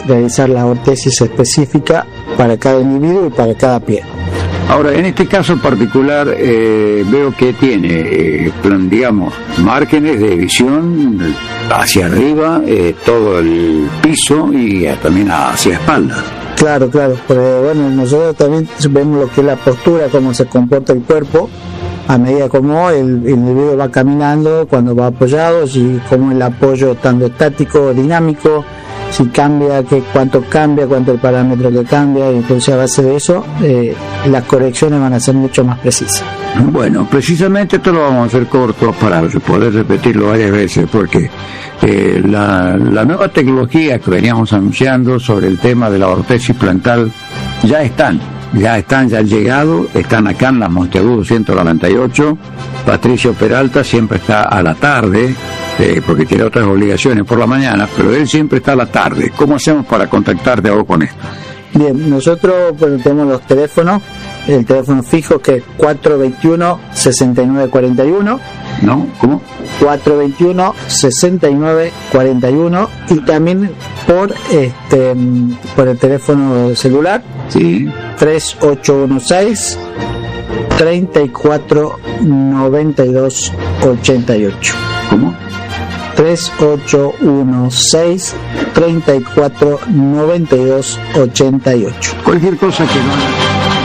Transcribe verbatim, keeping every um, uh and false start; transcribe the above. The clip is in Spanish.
realizar la ortesis específica para cada individuo y para cada pie. Ahora, en este caso particular, eh, veo que tiene, eh, plan, digamos, márgenes de visión hacia arriba, eh, todo el piso y eh, también hacia espalda. Claro, claro, pero bueno, nosotros también vemos lo que es la postura, cómo se comporta el cuerpo a medida como el, el individuo va caminando, cuando va apoyado, si como el apoyo tanto estático o dinámico, si cambia, que cuánto cambia, cuánto el parámetro que cambia, y entonces a base de eso eh, las correcciones van a ser mucho más precisas. Bueno, precisamente esto lo vamos a hacer corto para poder repetirlo varias veces, porque eh, la, la nueva tecnología que veníamos anunciando sobre el tema de la ortesis plantar ya están, ya están, ya han llegado, están acá en la Monteagudo ciento noventa y ocho. Patricio Peralta siempre está a la tarde, eh, porque tiene otras obligaciones por la mañana, pero él siempre está a la tarde. ¿Cómo hacemos para contactarte a vos con esto? Bien, nosotros bueno, tenemos los teléfonos, el teléfono fijo que es cuatro veintiuno, sesenta y nueve cuarenta y uno. ¿No? ¿Cómo? cuatro veintiuno, sesenta y nueve cuarenta y uno, y también por este por el teléfono celular. Sí. tres ocho uno seis, treinta y cuatro noventa y dos ochenta y ocho. ¿Cómo? tres ocho uno seis, treinta y cuatro noventa y dos ochenta y ocho. Cualquier cosa que no